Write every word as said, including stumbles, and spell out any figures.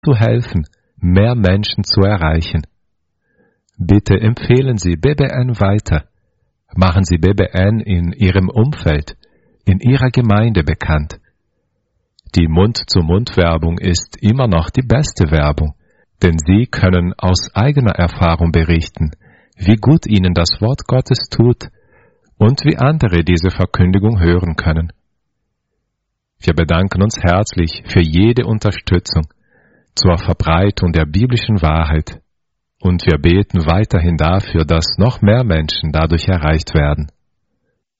zu helfen, mehr Menschen zu erreichen. Bitte empfehlen Sie B B N weiter. Machen Sie B B N in Ihrem Umfeld, in Ihrer Gemeinde bekannt. Die Mund-zu-Mund-Werbung ist immer noch die beste Werbung, denn Sie können aus eigener Erfahrung berichten, wie gut Ihnen das Wort Gottes tut und wie andere diese Verkündigung hören können. Wir bedanken uns herzlich für jede Unterstützung zur Verbreitung der biblischen Wahrheit und wir beten weiterhin dafür, dass noch mehr Menschen dadurch erreicht werden.